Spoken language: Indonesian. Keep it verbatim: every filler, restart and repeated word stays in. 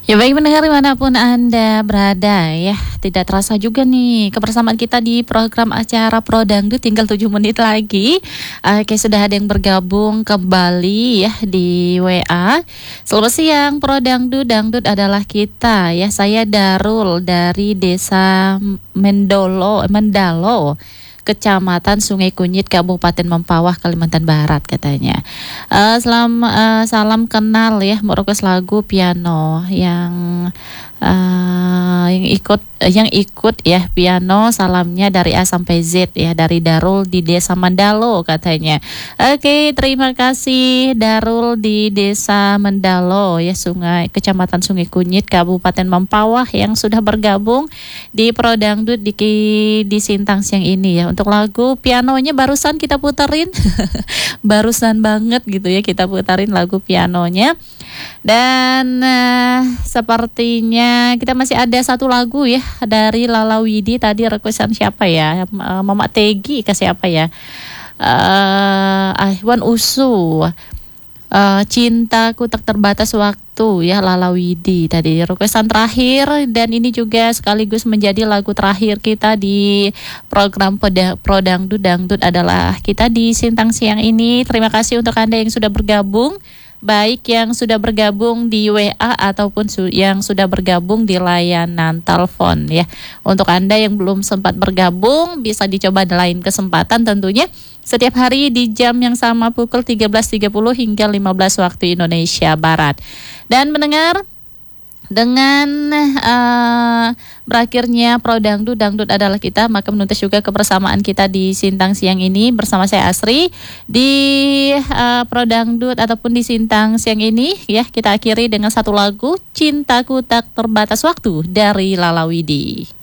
Ya baik pendengar dimanapun Anda berada ya, tidak terasa juga nih kebersamaan kita di program acara Pro Dangdut, tinggal tujuh menit lagi. Oke, sudah ada yang bergabung kembali ya di W A. Selamat siang Pro Dangdut, Dangdut adalah kita ya. Saya Darul dari Desa Mendolo, Mendalo, Kecamatan Sungai Kunyit, Kabupaten Mempawah, Kalimantan Barat katanya. Uh, selam, uh, salam kenal ya, merequest lagu piano yang uh, yang ikut uh, yang ikut ya piano, salamnya dari A sampai Z ya, dari Darul di Desa Mendalo katanya. Oke, terima kasih Darul di Desa Mendalo ya, Sungai Kecamatan Sungai Kunyit, Kabupaten Mempawah yang sudah bergabung di Pro Dangdut di di Sintang siang ini ya. Untuk lagu pianonya barusan kita puterin barusan banget gitu ya, kita putarin lagu pianonya. Dan uh, sepertinya kita masih ada satu lagu ya dari Lala Widi. Tadi requestan siapa ya, uh, Mama Tegi ke siapa ya, uh, Ahwan Usu, Uh, Cintaku Tak Terbatas Waktu ya, Lala Widi tadi requestan terakhir. Dan ini juga sekaligus menjadi lagu terakhir kita di program Pro Dangdut, Dangdut adalah kita di Sintang siang ini. Terima kasih untuk Anda yang sudah bergabung, baik yang sudah bergabung di W A ataupun su- yang sudah bergabung di layanan telepon ya. Untuk Anda yang belum sempat bergabung, bisa dicoba di lain kesempatan tentunya, setiap hari di jam yang sama pukul tiga belas tiga puluh hingga lima belas waktu Indonesia Barat. Dan mendengar, dengan uh, berakhirnya Pro Dangdut, Dangdut adalah kita, maka menuntas juga kebersamaan kita di Sintang siang ini bersama saya Asri di uh, Pro Dangdut ataupun di Sintang siang ini ya. Kita akhiri dengan satu lagu, Cintaku Tak Terbatas Waktu dari Lala Widi.